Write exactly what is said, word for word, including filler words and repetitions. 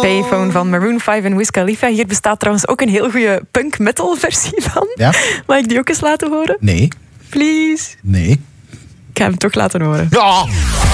Payphone van Maroon vijf en Wiz Khalifa. Hier bestaat trouwens ook een heel goede punk metal versie van. Ja? Mag ik die ook eens laten horen? Nee. Please. Nee. Ik ga hem toch laten horen. Ja!